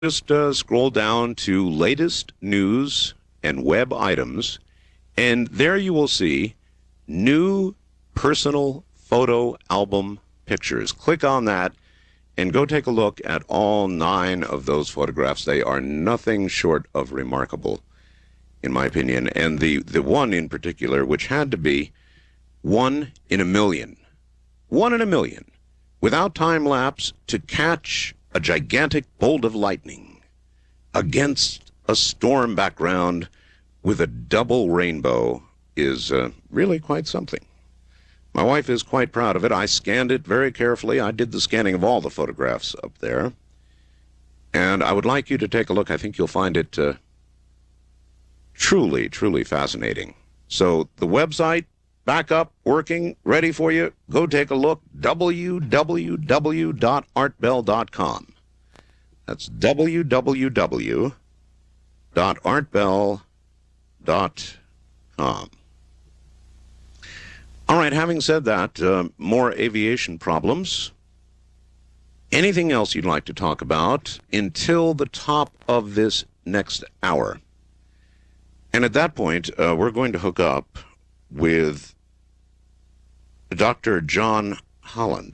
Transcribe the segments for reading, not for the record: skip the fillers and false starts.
Just scroll down to latest news and web items, and there you will see new personal photo album pictures. Click on that and go take a look at all 9 of those photographs. They are nothing short of remarkable, in my opinion. And the one in particular, which had to be one in a million, without time lapse, to catch a gigantic bolt of lightning against a storm background with a double rainbow is really quite something. My wife is quite proud of it. I scanned it very carefully. I did the scanning of all the photographs up there. And I would like you to take a look. I think you'll find it truly, truly fascinating. So the website, back up, working, ready for you. Go take a look, www.artbell.com. That's www.artbell.com. All right, having said that, more aviation problems. Anything else you'd like to talk about until the top of this next hour? And at that point, we're going to hook up with Dr. John Holland.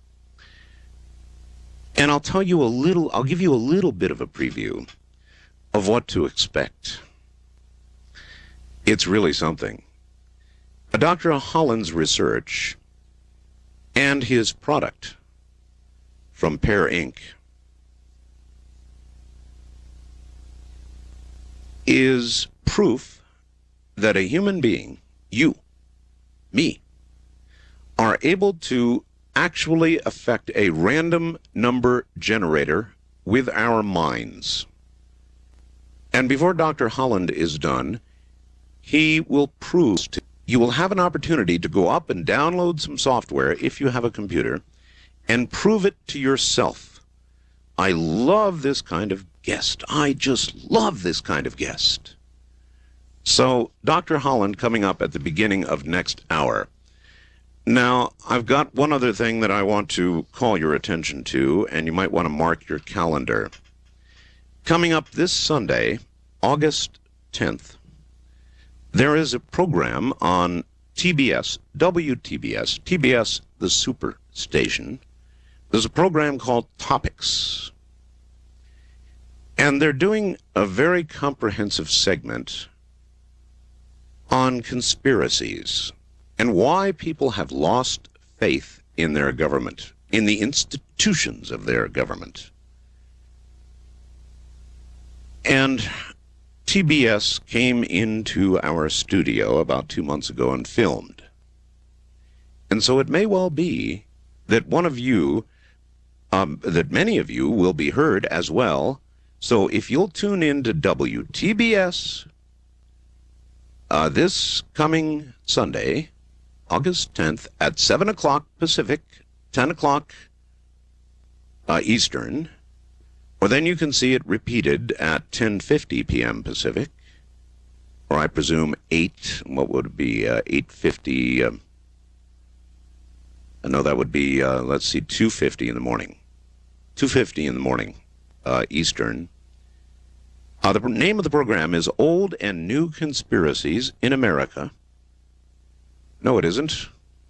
And I'll give you a little bit of a preview of what to expect. It's really something. Dr. Holland's research and his product from Pear Inc. is proof that a human being, you, me, are able to actually affect a random number generator with our minds. And before Dr. Holland is done, he will prove to you will have an opportunity to go up and download some software if you have a computer and prove it to yourself. I love this kind of guest. I just love this kind of guest. So, Dr. Holland coming up at the beginning of next hour. Now, I've got one other thing that I want to call your attention to, and you might want to mark your calendar. Coming up this Sunday, August 10th, there is a program on TBS, WTBS, TBS, the Super Station. There's a program called Topics. And they're doing a very comprehensive segment on conspiracies and why people have lost faith in their government, in the institutions of their government. And TBS came into our studio about 2 months ago and filmed. And so it may well be that one of you, that many of you will be heard as well. So if you'll tune in to WTBS this coming Sunday, August 10th at 7 o'clock Pacific, 10 o'clock Eastern, or then you can see it repeated at 10:50 p.m. Pacific, or I presume 8:50, no, that would be, 2:50 in the morning. 2:50 in the morning, Eastern. The name of the program is Old and New Conspiracies in America. No, it isn't.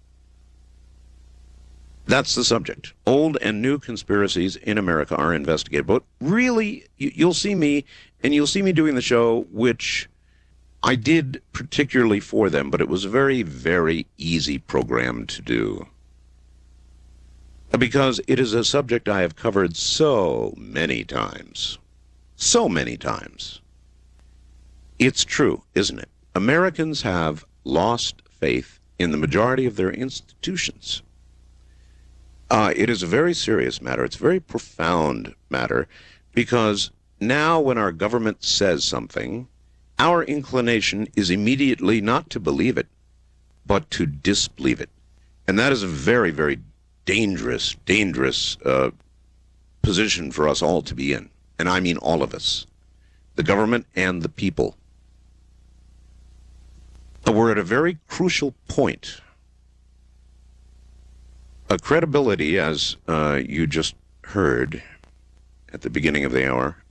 That's the subject. Old and new conspiracies in America are investigated. But really, you'll see me, and you'll see me doing the show, which I did particularly for them, but it was a very, very easy program to do. Because it is a subject I have covered so many times. So many times. It's true, isn't it? Americans have lost faith in the majority of their institutions. It is a very serious matter. It's a very profound matter because now when our government says something, our inclination is immediately not to believe it, but to disbelieve it. And that is a very, very dangerous position for us all to be in. And I mean all of us, the government and the people. We're at a very crucial point. Credibility, as you just heard, at the beginning of the hour.